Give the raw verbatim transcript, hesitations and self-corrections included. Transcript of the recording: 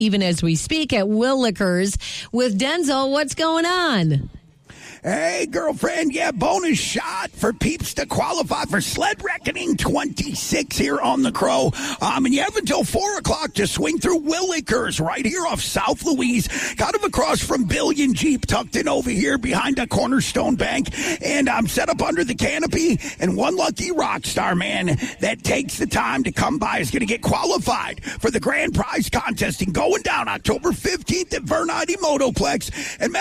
even as we speak at Willikers with Denzel. What's going on? Hey, girlfriend, yeah, bonus shot for peeps to qualify for Sled Reckoning twenty-six here on the Crow. Um, and you have until four o'clock to swing through Willikers right here off South Louise, kind of across from Billion Jeep, tucked in over here behind a Cornerstone Bank. And I'm set up under the canopy, and one lucky rock star, man, that takes the time to come by is going to get qualified for the grand prize contesting going down October fifteenth at Vernati Motoplex. And